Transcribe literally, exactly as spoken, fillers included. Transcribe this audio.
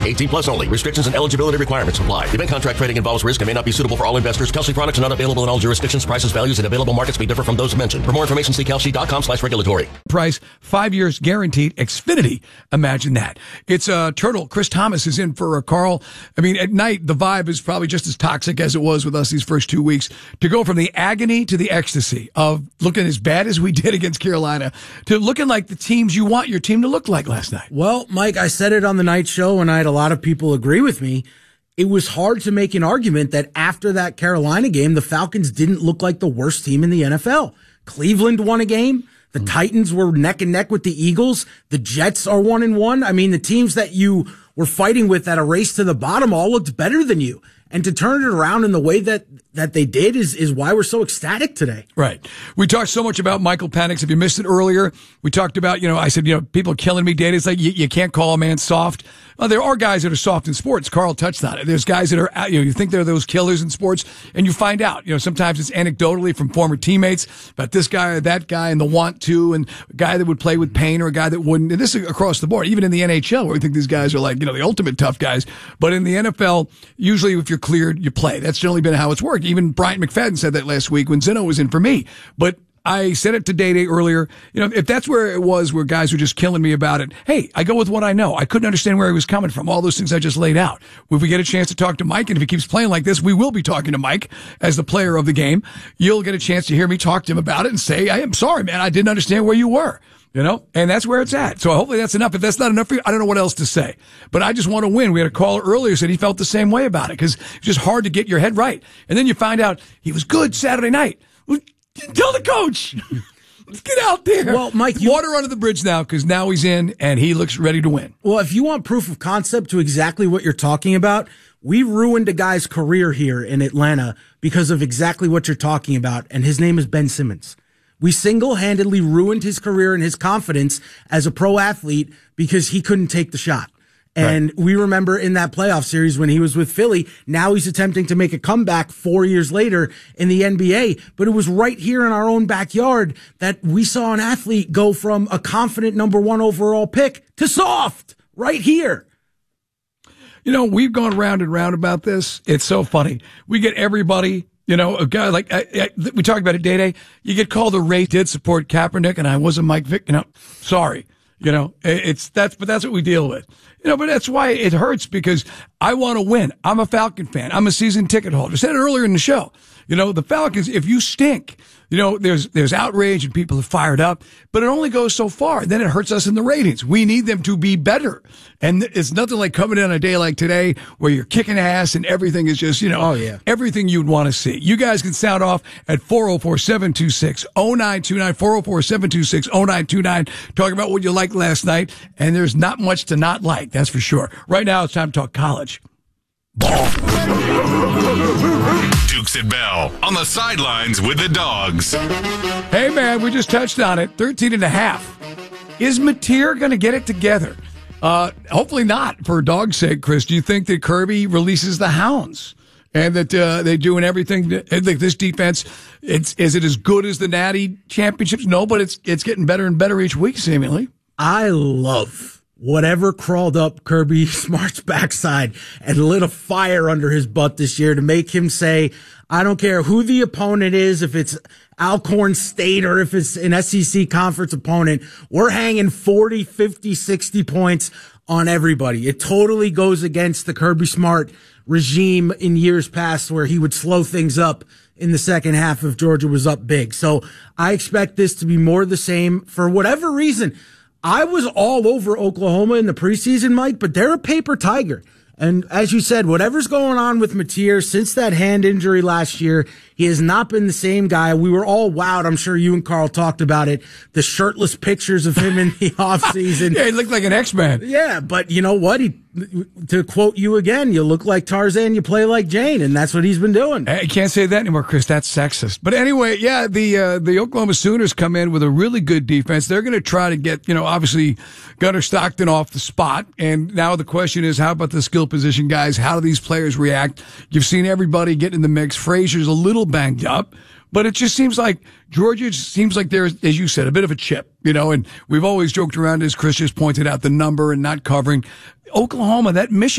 eighteen plus only. Restrictions and eligibility requirements apply. Event contract trading involves risk and may not be suitable for all investors. Kalshi products are not available in all jurisdictions. Prices, values, and available markets may differ from those mentioned. For more information, see kalshi.com slash regulatory. Price, five years guaranteed. Xfinity. Imagine that. It's uh, Turtle. Chris Thomas is in for uh, Carl. I mean, at night, the vibe is probably just as toxic as it was with us these first two weeks. To go from the agony to the ecstasy of looking as bad as we did against Carolina to looking like the teams you want your team to look like last night. Well, Mike, I said it on the night show, and I had a lot of people agree with me. It was hard to make an argument that after that Carolina game, the Falcons didn't look like the worst team in the N F L. Cleveland won a game. The mm. Titans were neck and neck with the Eagles. The Jets are one and one. I mean, the teams that you were fighting with at a race to the bottom all looked better than you. And to turn it around in the way that, that they did is, is why we're so ecstatic today. Right. We talked so much about Michael Penix. If you missed it earlier, we talked about, you know, I said, you know, people killing me, Data. It's like, you, you can't call a man soft. Well, there are guys that are soft in sports. Carl touched on it. There's guys that are, you know, you think they're those killers in sports, and you find out, you know, sometimes it's anecdotally from former teammates about this guy or that guy and the want to, and a guy that would play with pain or a guy that wouldn't. And this is across the board, even in the N H L, where we think these guys are like, you know, the ultimate tough guys. But in the N F L, usually if you're cleared, you play. That's generally been how it's worked. Even Bryant McFadden said that last week when Zeno was in for me. But I said it to Day Day earlier. You know, if that's where it was, where guys were just killing me about it, hey, I go with what I know. I couldn't understand where he was coming from. All those things I just laid out. If we get a chance to talk to Mike, and if he keeps playing like this, we will be talking to Mike as the player of the game. You'll get a chance to hear me talk to him about it and say, I am sorry, man. I didn't understand where you were. You know, and that's where it's at. So hopefully that's enough. If that's not enough for you, I don't know what else to say. But I just want to win. We had a caller earlier said he felt the same way about it because it's just hard to get your head right. And then you find out he was good Saturday night. Well, tell the coach. Let's get out there. Well, Mike, you, water under the bridge now because now he's in and he looks ready to win. Well, if you want proof of concept to exactly what you're talking about, we ruined a guy's career here in Atlanta because of exactly what you're talking about. And his name is Ben Simmons. We single-handedly ruined his career and his confidence as a pro athlete because he couldn't take the shot. And right. we remember in that playoff series when he was with Philly, now he's attempting to make a comeback four years later in the N B A. But it was right here in our own backyard that we saw an athlete go from a confident number one overall pick to soft right here. You know, we've gone round and round about this. It's so funny. We get everybody. You know, a guy like, I, I, we talked about it Day Day. You get called a race, did support Kaepernick, and I wasn't Mike Vick. You know, sorry. You know, it's, that's, but that's what we deal with. You know, but that's why it hurts because I want to win. I'm a Falcon fan. I'm a season ticket holder. I said it earlier in the show. You know, the Falcons, if you stink, you know, there's, there's outrage and people are fired up, but it only goes so far. Then it hurts us in the ratings. We need them to be better. And it's nothing like coming in on a day like today where you're kicking ass and everything is just, you know, oh, yeah. everything you'd want to see. You guys can sound off at four oh four, seven two six, oh nine two nine, four oh four, seven two six, oh nine two nine, talking about what you liked last night. And there's not much to not like. That's for sure. Right now it's time to talk college. Ball. Dukes and Bell on the sidelines with the dogs. Hey, man, we just touched on it. thirteen and a half. Is Mateer going to get it together? Uh, hopefully not, for dog's sake, Chris. Do you think that Kirby releases the hounds and that uh, they're doing everything? To, like this defense, it's is it as good as the Natty Championships? No, but it's it's getting better and better each week, seemingly. I love whatever crawled up Kirby Smart's backside and lit a fire under his butt this year to make him say, I don't care who the opponent is, if it's Alcorn State or if it's an S E C conference opponent, we're hanging forty, fifty, sixty points on everybody. It totally goes against the Kirby Smart regime in years past where he would slow things up in the second half if Georgia was up big. So I expect this to be more the same for whatever reason. I was all over Oklahoma in the preseason, Mike, but they're a paper tiger. And as you said, whatever's going on with Mateer since that hand injury last year, he has not been the same guy. We were all wowed. I'm sure you and Carl talked about it. The shirtless pictures of him in the offseason. Yeah, he looked like an X-Man. Yeah, but you know what? He, to quote you again, you look like Tarzan, you play like Jane, and that's what he's been doing. I can't say that anymore, Chris. That's sexist. But anyway, yeah, the uh, the Oklahoma Sooners come in with a really good defense. They're going to try to get, you know, obviously Gunnar Stockton off the spot. And now the question is, how about the skill position guys? How do these players react? You've seen everybody get in the mix. Frazier's a little banged up. But it just seems like Georgia seems like there's, as you said, a bit of a chip, you know, and we've always joked around, as Chris just pointed out, the number and not covering. Oklahoma, that Michigan